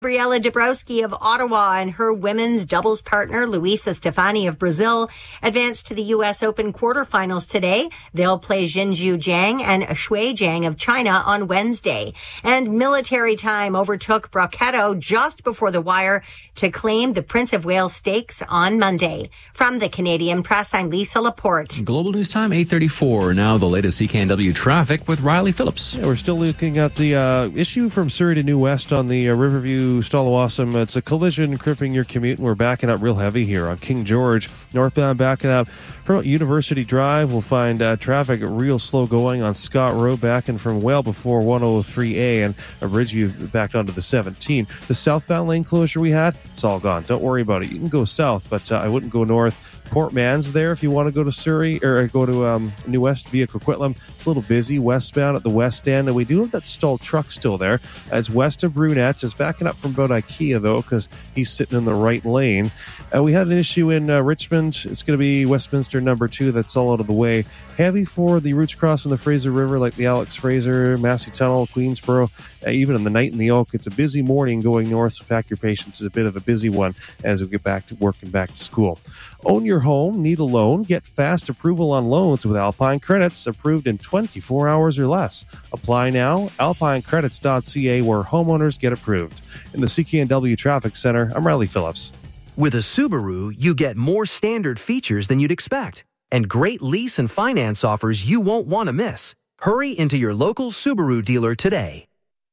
Gabriela Dabrowski of Ottawa and her women's doubles partner, Luisa Stefani of Brazil, advanced to the U.S. Open quarterfinals today. They'll play Jinju Zhang and Shui Zhang of China on Wednesday. And military time overtook Brocketto just before the wire to claim the Prince of Wales Stakes on Monday. From the Canadian Press, I'm Lisa Laporte. Global News Time, 8:34. Now the latest CKNW traffic with Riley Phillips. Yeah, we're still looking at the issue from Surrey to New West on the Riverview Stallawasam. It's a collision crippling your commute, and we're backing up real heavy here on King George. Northbound backing up from University Drive. We'll find traffic real slow going on Scott Road, backing from well before 103A, and a Bridgeview backed onto the 17. The southbound lane closure we had, it's all gone. Don't worry about it. You can go south, but I wouldn't go north. Port Man's there if you want to go to Surrey or go to New West via Coquitlam. It's a little busy westbound at the west end, and we do have that stalled truck still there. As west of Brunette, is backing up from about IKEA though, because he's sitting in the right lane. We had an issue in Richmond. It's going to be Westminster number 2. That's all out of the way. Heavy for the routes crossing the Fraser River, like the Alex Fraser, Massey Tunnel, Queensboro. Even in the night in the Oak, it's a busy morning going north. So pack your patience. It's a bit of a busy one as we get back to work and back to school. Own your home, need a loan, get fast approval on loans with Alpine Credits, approved in 24 hours or less. Apply now, alpinecredits.ca, where homeowners get approved. In the CKNW Traffic Center, I'm Riley Phillips. With a Subaru, you get more standard features than you'd expect, and great lease and finance offers you won't want to miss. Hurry into your local Subaru dealer today.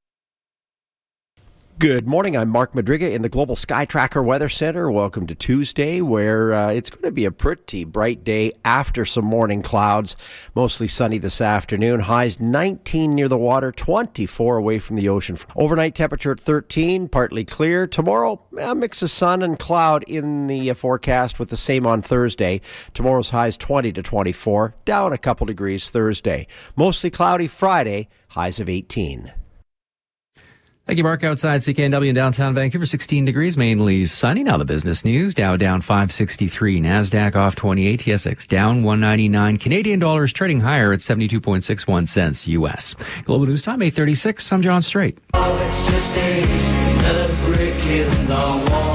Good morning. I'm Mark Madriga in the Global Sky Tracker Weather Center. Welcome to Tuesday, where it's going to be a pretty bright day after some morning clouds. Mostly sunny this afternoon. Highs 19 near the water, 24 away from the ocean. Overnight temperature at 13, partly clear. Tomorrow, a mix of sun and cloud in the forecast, with the same on Thursday. Tomorrow's highs 20 to 24, down a couple degrees Thursday. Mostly cloudy Friday, highs of 18. Thank you, Mark. Outside CKNW in downtown Vancouver, 16 degrees, mainly sunny. Now the business news. Dow down 563, NASDAQ off 28, TSX down 199. Canadian dollars trading higher at 72.61 cents U.S. Global News Time, 8:36. I'm John Strait. Oh, it's just another brick in the wall.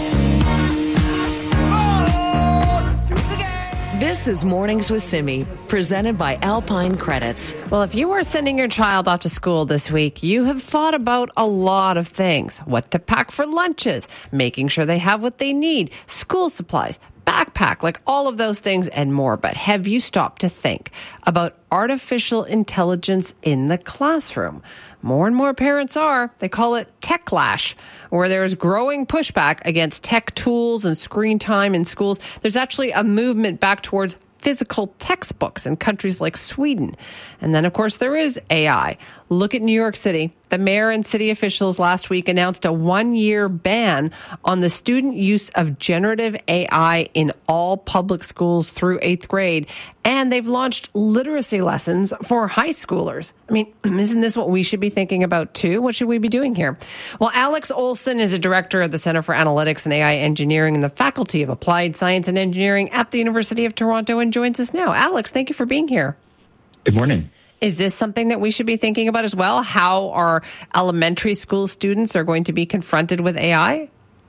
This is Mornings with Simi, presented by Alpine Credits. Well, if you are sending your child off to school this week, you have thought about a lot of things. What to pack for lunches, making sure they have what they need, school supplies, backpack, like all of those things and more. But have you stopped to think about artificial intelligence in the classroom? More and more parents are. They call it techlash, where there's growing pushback against tech tools and screen time in schools. There's actually a movement back towards physical textbooks in countries like Sweden. And then, of course, there is AI. Look at New York City. The mayor and city officials last week announced a 1-year ban on the student use of generative AI in all public schools through 8th grade. And they've launched literacy lessons for high schoolers. I mean, isn't this what we should be thinking about too? What should we be doing here? Well, Alex Olson is a director of the Center for Analytics and AI Engineering in the Faculty of Applied Science and Engineering at the University of Toronto and joins us now. Alex, thank you for being here. Good morning. Is this something that we should be thinking about as well? How our elementary school students are going to be confronted with AI?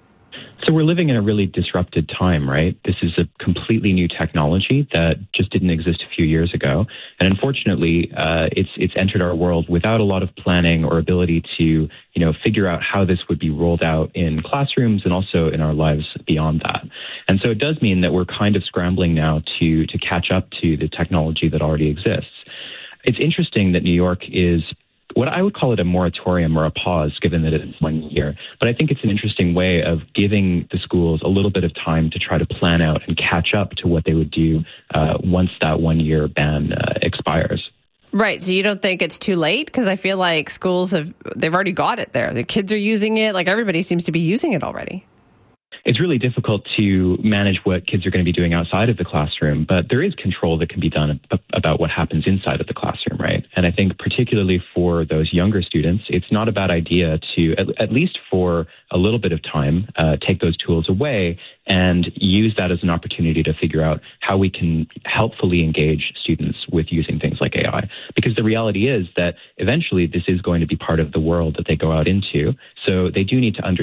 So we're living in a really disrupted time, right? This is a completely new technology that just didn't exist a few years ago. And unfortunately, it's entered our world without a lot of planning or ability to, figure out how this would be rolled out in classrooms and also in our lives beyond that. And so it does mean that we're kind of scrambling now to catch up to the technology that already exists. It's interesting that New York is what I would call it a moratorium or a pause, given that it's 1 year. But I think it's an interesting way of giving the schools a little bit of time to try to plan out and catch up to what they would do once that 1 year ban expires. Right. So you don't think it's too late? Because I feel like schools they've already got it there. The kids are using it. Like everybody seems to be using it already. It's really difficult to manage what kids are going to be doing outside of the classroom, but there is control that can be done about what happens inside of the classroom, right? And I think particularly for those younger students, it's not a bad idea to, at least for a little bit of time, take those tools away and use that as an opportunity to figure out how we can helpfully engage students with using things like AI. Because the reality is that eventually this is going to be part of the world that they go out into. So they do need to understand